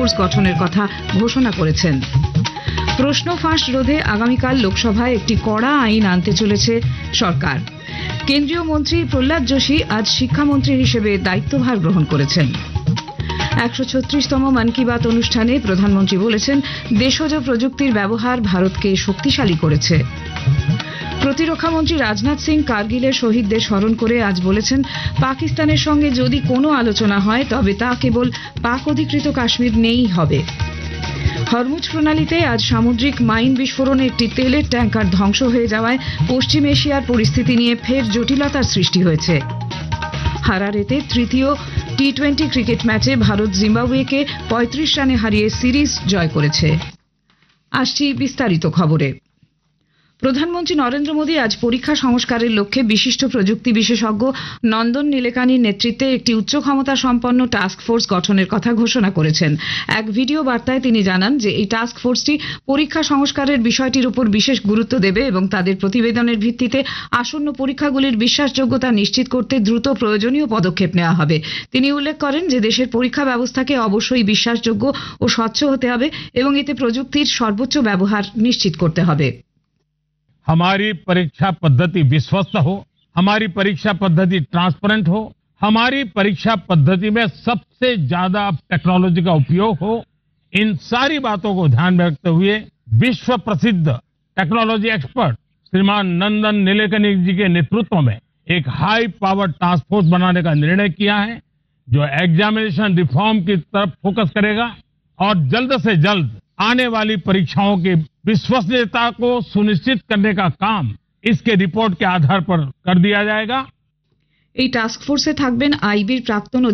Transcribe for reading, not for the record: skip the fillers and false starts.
Force গঠনের কথা ঘোষণা করেছেন। প্রশ্ন ফাঁস রোধে আগামীকাল লোকসভায় একটি কড়া আইন আনতে চলেছে সরকার। কেন্দ্রীয় মন্ত্রী প্রহ্লাদ যোশী আজ শিক্ষামন্ত্রী হিসেবে দায়িত্বভার গ্রহণ করেছেন। 136তম মন কি বাত অনুষ্ঠানে প্রধানমন্ত্রী বলেছেন, দেশজ প্রযুক্তির ব্যবহার ভারতকে শক্তিশালী করেছে। প্রতিরক্ষামন্ত্রী রাজনাথ সিং কার্গিলের শহীদদের স্মরণ করে আজ বলেছেন, পাকিস্তানের সঙ্গে যদি কোনো আলোচনা হয় তবে তা কেবল পাক অধিকৃত কাশ্মীর নিয়েই হবে। হরমুজ প্রণালীতে আজ সামুদ্রিক মাইন বিস্ফোরণে একটি তেলের ট্যাঙ্কার ধ্বংস হয়ে যাওয়ায় পশ্চিম এশিয়ার পরিস্থিতি নিয়ে ফের জটিলতার সৃষ্টি হয়েছে। হারারেতে তৃতীয় টি-20 ক্রিকেট ম্যাচে ভারত জিম্বাবুয়েকে 35 রানে হারিয়ে সিরিজ জয় করেছে। আসছি বিস্তারিত খবরে। প্রধানমন্ত্রী নরেন্দ্র মোদী আজ পরীক্ষা সংস্কারের লক্ষ্যে বিশিষ্ট প্রযুক্তি বিশেষজ্ঞ নন্দন নীলেকানির নেতৃত্বে একটি উচ্চ ক্ষমতা সম্পন্ন টাস্ক ফোর্স গঠনের কথা ঘোষণা করেছেন। এক ভিডিও বার্তায় তিনি জানান যে এই টাস্ক ফোর্সটি পরীক্ষা সংস্কারের বিষয়টির উপর বিশেষ গুরুত্ব দেবে এবং তাদের প্রতিবেদনের ভিত্তিতে আসন্ন পরীক্ষাগুলির বিশ্বাসযোগ্যতা নিশ্চিত করতে দ্রুত প্রয়োজনীয় পদক্ষেপ নেওয়া হবে। তিনি উল্লেখ করেন যে দেশের পরীক্ষা ব্যবস্থাকে অবশ্যই বিশ্বাসযোগ্য ও স্বচ্ছ হতে হবে এবং এতে প্রযুক্তির সর্বোচ্চ ব্যবহার নিশ্চিত করতে হবে। हमारी परीक्षा पद्धति विश्वस्त हो, हमारी परीक्षा पद्धति ट्रांसपेरेंट हो, हमारी परीक्षा पद्धति में सबसे ज्यादा टेक्नोलॉजी का उपयोग हो, इन सारी बातों को ध्यान में रखते हुए विश्व प्रसिद्ध टेक्नोलॉजी एक्सपर्ट श्रीमान नंदन नीलेकनी जी के नेतृत्व में एक हाई पावर टास्क फोर्स बनाने का निर्णय किया है, जो एग्जामिनेशन रिफॉर्म की तरफ फोकस करेगा और जल्द से जल्द आने वाली परीक्षाओं की विश्वसनीयता को सुनिश्चित करने का काम इसके रिपोर्ट के आधार पर कर दिया जाएगा। এই টাস্ক ফোর্সে থাকবেন আইবির প্রাক্তন